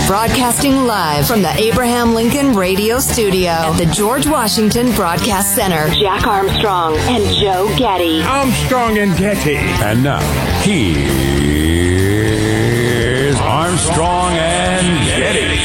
Broadcasting live from the Abraham Lincoln Radio Studio at the George Washington Broadcast Center. Jack Armstrong and Joe Getty. Armstrong and Getty. And now, here's Armstrong and Getty.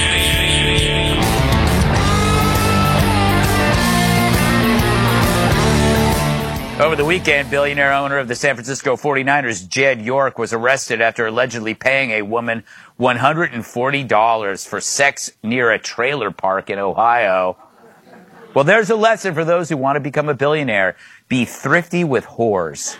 Over the weekend, billionaire owner of the San Francisco 49ers, Jed York, was arrested after allegedly paying a woman $140 for sex near a trailer park in Ohio. Well, there's a lesson for those who want to become a billionaire. Be thrifty with whores.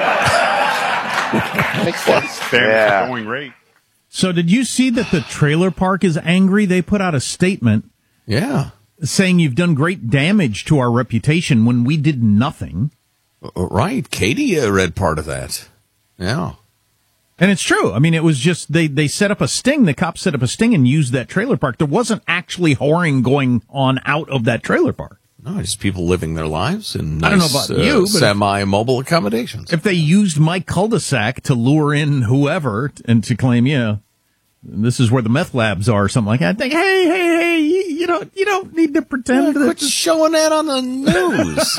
Makes sense. Yeah. Going rate. So did you see that the trailer park is angry? They put out a statement saying you've done great damage to our reputation when we did nothing. Right. Katie read part of that. Yeah. And it's true. I mean, it was just they set up a sting. The cops set up a sting and used that trailer park. There wasn't actually whoring going on out of that trailer park. No, just people living their lives in nice, I don't know about you, but semi-mobile accommodations. If they used my cul-de-sac to lure in whoever and to claim, this is where the meth labs are or something like that, I think, hey, you don't need to pretend that. Quit showing that on the news.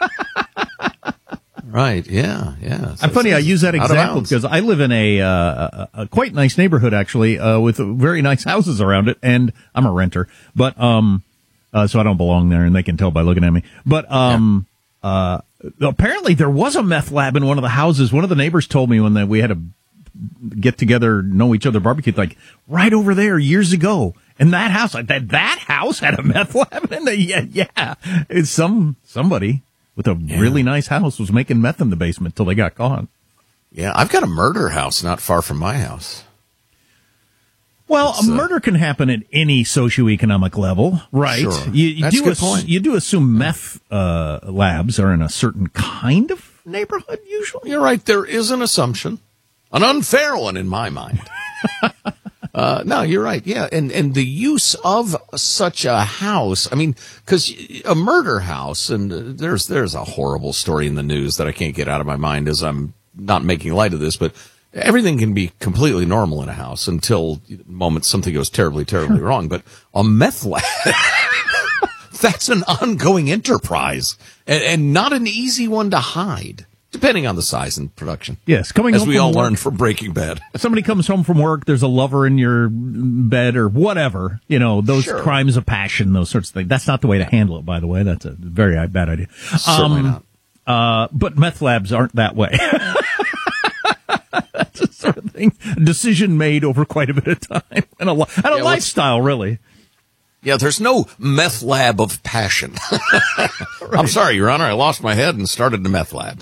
Right, yeah. I'm funny, I use that example because I live in a quite nice neighborhood, actually, with very nice houses around it, and I'm a renter, but so I don't belong there, and they can tell by looking at me. But apparently there was a meth lab in one of the houses. One of the neighbors told me when we had a get-together, know each other barbecue, like, right over there years ago. And that house, that house had a meth lab in it? Yeah. It's somebody with a really nice house was making meth in the basement till they got caught. Yeah, I've got a murder house not far from my house. Well, a murder can happen at any socioeconomic level, right? Sure. That's a good point. You do assume meth labs are in a certain kind of neighborhood, usually? You're right, there is an assumption. An unfair one in my mind. No, you're right. Yeah. And the use of such a house, I mean, cause a murder house, and there's a horrible story in the news that I can't get out of my mind as I'm not making light of this, but everything can be completely normal in a house until the moment something goes terribly, terribly wrong. But a meth lab, that's an ongoing enterprise and not an easy one to hide. Depending on the size and production. Yes, as we all learned from Breaking Bad. Somebody comes home from work, there's a lover in your bed or whatever. Those crimes of passion, those sorts of things. That's not the way to handle it, by the way. That's a very bad idea. Certainly not. But meth labs aren't that way. That's the sort of thing. A decision made over quite a bit of time. And a lifestyle, really. Yeah, there's no meth lab of passion. Right. I'm sorry, Your Honor, I lost my head and started a meth lab.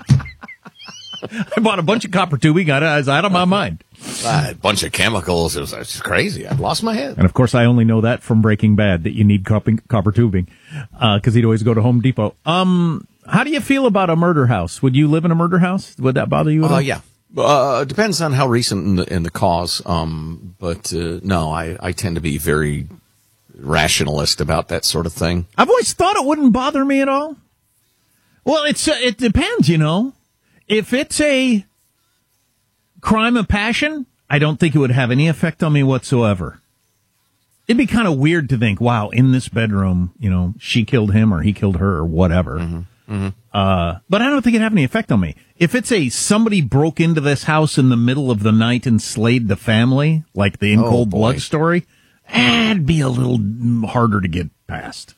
I bought a bunch of copper tubing. I was out of my mind. A bunch of chemicals. It was crazy. I lost my head. And, of course, I only know that from Breaking Bad, that you need copper tubing, because he'd always go to Home Depot. How do you feel about a murder house? Would you live in a murder house? Would that bother you at all? Yeah. Depends on how recent in the cause. But no, I tend to be very rationalist about that sort of thing. I've always thought it wouldn't bother me at all. Well, it depends, If it's a crime of passion, I don't think it would have any effect on me whatsoever. It'd be kind of weird to think, wow, in this bedroom, she killed him or he killed her or whatever. Mm-hmm. Mm-hmm. But I don't think it'd have any effect on me. If it's somebody broke into this house in the middle of the night and slayed the family, like the In Cold Blood story, it'd be a little harder to get past.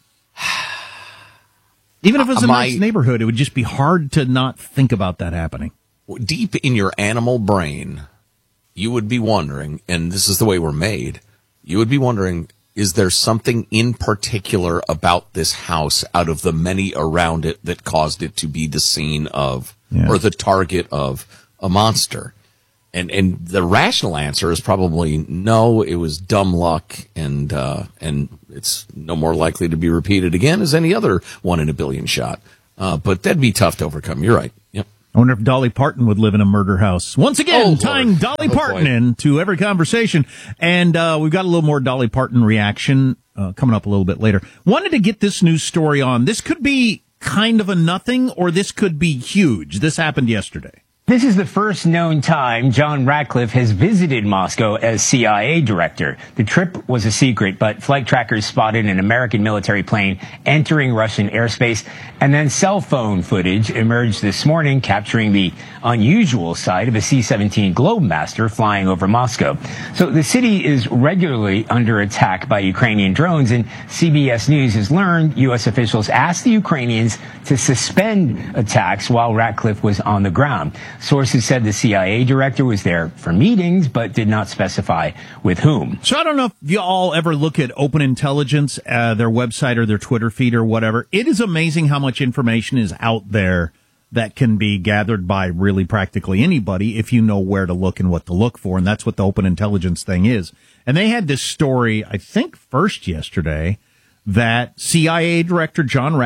Even if it was a nice neighborhood, it would just be hard to not think about that happening. Deep in your animal brain, you would be wondering, and this is the way we're made, you would be wondering, is there something in particular about this house out of the many around it that caused it to be the scene of, or the target of, a monster? And the rational answer is probably no, it was dumb luck, and it's no more likely to be repeated again as any other 1 in a billion shot. But that'd be tough to overcome. You're right. Yep. I wonder if Dolly Parton would live in a murder house. Once again, tying Dolly Parton into every conversation. And we've got a little more Dolly Parton reaction coming up a little bit later. Wanted to get this news story on. This could be kind of a nothing, or this could be huge. This happened yesterday. This is the first known time John Ratcliffe has visited Moscow as CIA director. The trip was a secret, but flight trackers spotted an American military plane entering Russian airspace, and then cell phone footage emerged this morning capturing the unusual sight of a C-17 Globemaster flying over Moscow. So the city is regularly under attack by Ukrainian drones, and CBS News has learned U.S. officials asked the Ukrainians to suspend attacks while Ratcliffe was on the ground. Sources said the CIA director was there for meetings, but did not specify with whom. So I don't know if you all ever look at Open Intelligence, their website or their Twitter feed or whatever. It is amazing how much information is out there that can be gathered by really practically anybody if you know where to look and what to look for. And that's what the Open Intelligence thing is. And they had this story, I think first yesterday, that CIA Director John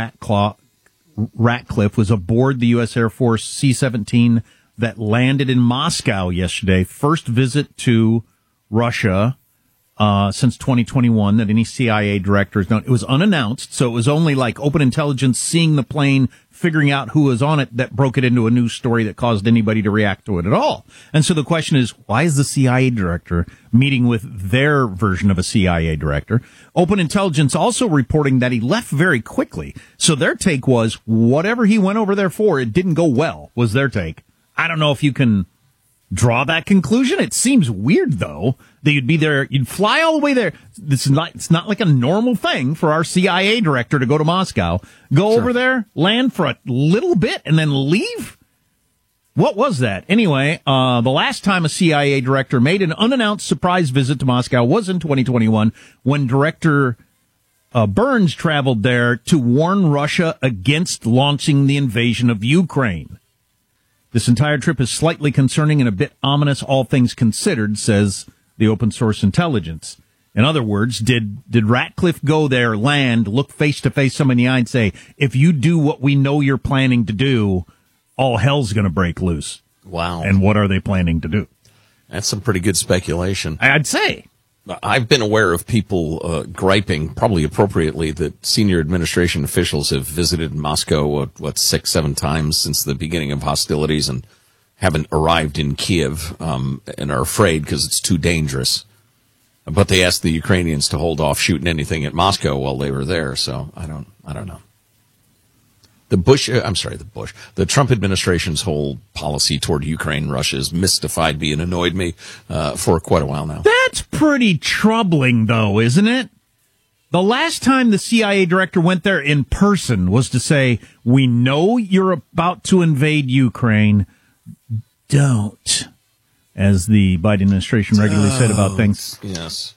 Ratcliffe was aboard the U.S. Air Force C-17 that landed in Moscow yesterday. First visit to Russia since 2021 that any CIA director has done. It was unannounced, so it was only like Open Intelligence seeing the plane, figuring out who was on it, that broke it into a news story that caused anybody to react to it at all. And so the question is, why is the CIA director meeting with their version of a CIA director? Open Intelligence also reporting that he left very quickly. So their take was, whatever he went over there for, it didn't go well, was their take. I don't know if you can draw that conclusion. It seems weird, though, that you'd be there, you'd fly all the way there. It's not like a normal thing for our CIA director to go to Moscow, go over there, land for a little bit, and then leave? What was that? Anyway, the last time a CIA director made an unannounced surprise visit to Moscow was in 2021 when Director Burns traveled there to warn Russia against launching the invasion of Ukraine. This entire trip is slightly concerning and a bit ominous, all things considered, says the open source intelligence. In other words, did Ratcliffe go there, land, look face to face someone in the eye and say, if you do what we know you're planning to do, all hell's going to break loose? Wow. And what are they planning to do? That's some pretty good speculation. I'd say. I've been aware of people griping, probably appropriately, that senior administration officials have visited Moscow, 6-7 times since the beginning of hostilities and haven't arrived in Kiev and are afraid because it's too dangerous. But they asked the Ukrainians to hold off shooting anything at Moscow while they were there. So I don't know. The Trump administration's whole policy toward Ukraine and Russia has mystified me and annoyed me for quite a while now. That's pretty troubling, though, isn't it? The last time the CIA director went there in person was to say, we know you're about to invade Ukraine. Don't. As the Biden administration regularly said about things. Yes.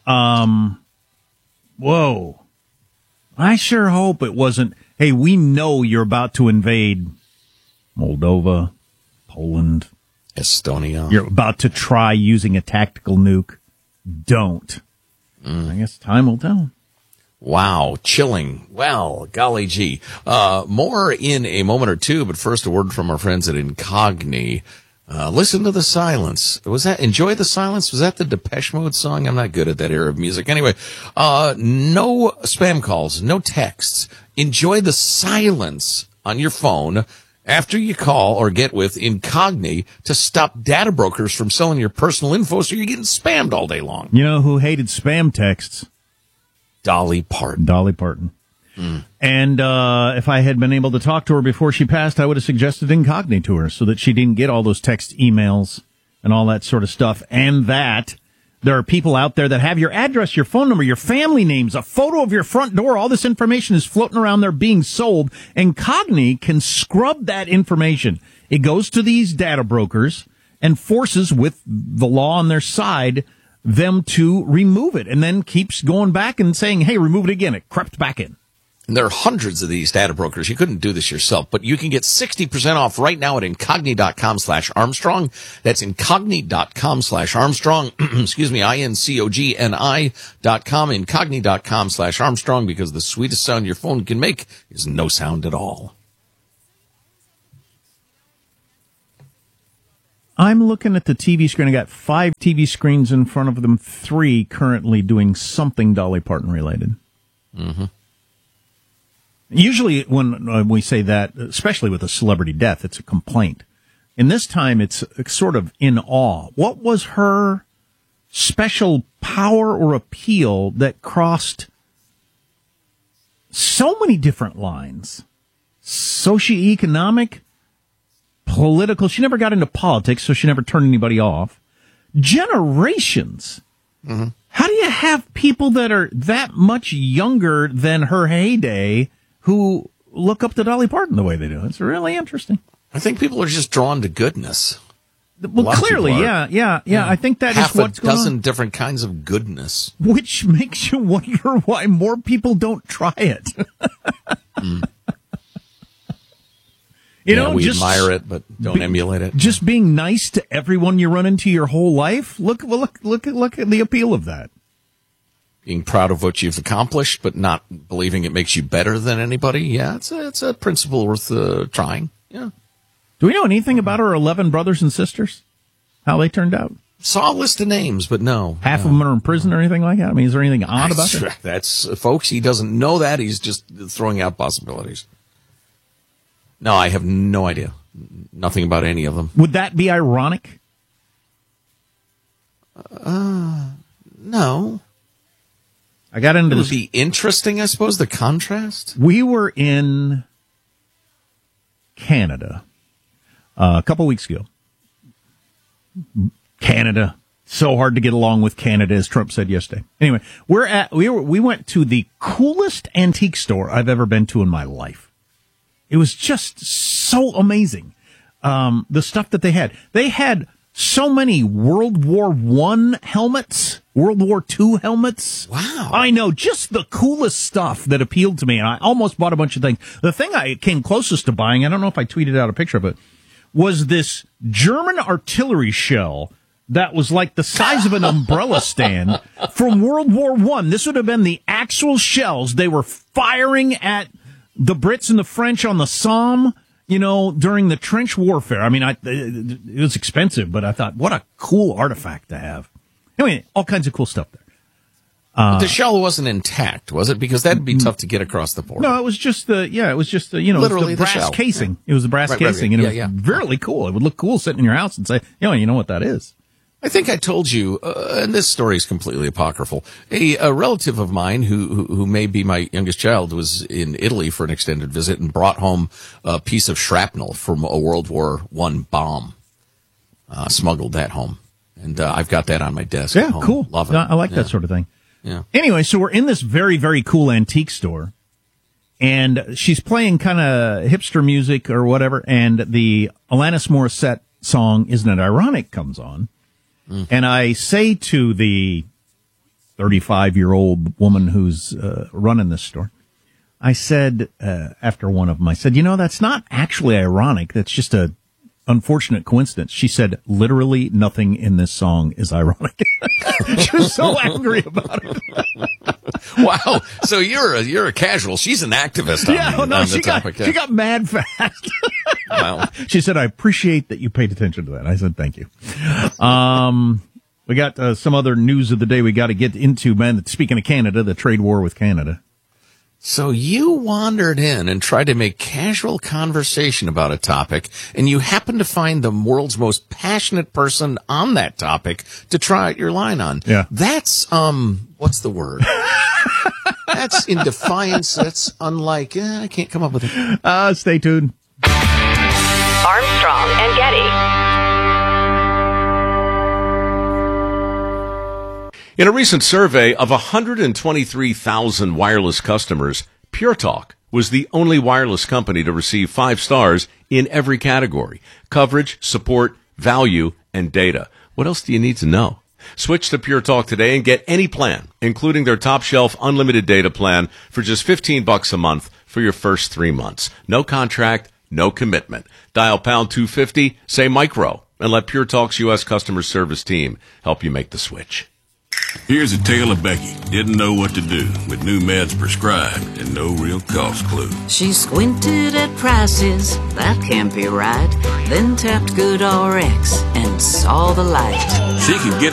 Whoa. I sure hope it wasn't, hey, we know you're about to invade Moldova, Poland, Estonia. You're about to try using a tactical nuke. Don't. I guess time will tell. Wow, chilling. Well, golly gee. More in a moment or two, but first a word from our friends at Incogni. Listen to the silence. Enjoy the Silence? Was that the Depeche Mode song? I'm not good at that era of music. Anyway, no spam calls, no texts. Enjoy the silence on your phone after you call or get with Incogni to stop data brokers from selling your personal info so you're getting spammed all day long. You know who hated spam texts? Dolly Parton. Dolly Parton. And if I had been able to talk to her before she passed, I would have suggested Incogni to her so that she didn't get all those text emails and all that sort of stuff. And that there are people out there that have your address, your phone number, your family names, a photo of your front door. All this information is floating around there being sold. Incogni can scrub that information. It goes to these data brokers and forces, with the law on their side, them to remove it, and then keeps going back and saying, hey, remove it again. It crept back in. And there are hundreds of these data brokers. You couldn't do this yourself, but you can get 60% off right now at incogni.com/Armstrong. That's incogni.com/Armstrong. Excuse me, INCOGNI.com, incogni.com/Armstrong, because the sweetest sound your phone can make is no sound at all. I'm looking at the TV screen. I got 5 TV screens in front of them, 3 currently doing something Dolly Parton related. Mm-hmm. Usually when we say that, especially with a celebrity death, it's a complaint. And this time it's sort of in awe. What was her special power or appeal that crossed so many different lines? Socioeconomic, political. She never got into politics, so she never turned anybody off. Generations. Mm-hmm. How do you have people that are that much younger than her heyday who look up to Dolly Parton the way they do? It's really interesting. I think people are just drawn to goodness. Well, clearly, yeah. I think that is what's going on. Half a dozen different kinds of goodness. Which makes you wonder why more people don't try it. We admire it, but don't emulate it. Just being nice to everyone you run into your whole life. Look at the appeal of that. Being proud of what you've accomplished, but not believing it makes you better than anybody. Yeah, it's a principle worth trying. Yeah. Do we know anything about her 11 brothers and sisters? How they turned out? Saw a list of names, but no. Half of them are in prison or anything like that? I mean, is there anything odd about it? That's, folks, he doesn't know that. He's just throwing out possibilities. No, I have no idea. Nothing about any of them. Would that be ironic? No. I got into this. It would be interesting, I suppose, the contrast. We were in Canada a couple weeks ago. Canada, so hard to get along with Canada, as Trump said yesterday. Anyway, we went to the coolest antique store I've ever been to in my life. It was just so amazing. The stuff that they had. They had so many World War I helmets, World War II helmets. Wow. I know, just the coolest stuff that appealed to me, and I almost bought a bunch of things. The thing I came closest to buying, I don't know if I tweeted out a picture of it, was this German artillery shell that was like the size of an umbrella stand from World War I. This would have been the actual shells they were firing at the Brits and the French on the Somme, during the trench warfare. I mean, it was expensive, but I thought, what a cool artifact to have. Anyway, all kinds of cool stuff there. The shell wasn't intact, was it? Because that'd be tough to get across the border. No, it was just literally the brass casing. Yeah. It was the brass casing, and it was really cool. It would look cool sitting in your house and say, you know what that is. I think I told you, and this story is completely apocryphal. A relative of mine who may be my youngest child was in Italy for an extended visit and brought home a piece of shrapnel from a World War I bomb. Smuggled that home, and I've got that on my desk. Yeah, at home. cool. Love it. I like that sort of thing. Yeah. Anyway, so we're in this very, very cool antique store, and she's playing kind of hipster music or whatever, and the Alanis Morissette song "Isn't It Ironic" comes on. And I say to the 35-year-old woman who's running this store, I said, after one of them, I said, that's not actually ironic. That's just a unfortunate coincidence. She said, literally nothing in this song is ironic. She was so angry about it. Wow. So you're a casual. She's an activist on the topic. She got mad fast. Wow. She said, I appreciate that you paid attention to that. I said, thank you. We got some other news of the day we got to get into, man. Speaking of Canada, the trade war with Canada. So you wandered in and tried to make casual conversation about a topic, and you happened to find the world's most passionate person on that topic to try out your line on. Yeah. That's, what's the word? That's in defiance. That's unlike, I can't come up with it. Stay tuned. Armstrong and Getty. In a recent survey of 123,000 wireless customers, Pure Talk was the only wireless company to receive 5 stars in every category: coverage, support, value, and data. What else do you need to know? Switch to Pure Talk today and get any plan, including their top shelf unlimited data plan, for just $15 a month for your first 3 months. No contract, no commitment. Dial pound 250, say micro, and let Pure Talk's U.S. customer service team help you make the switch. Here's a tale of Becky. Didn't know what to do with new meds prescribed and no real cost clue. She squinted at prices, that can't be right. Then tapped GoodRx and saw the light. She could get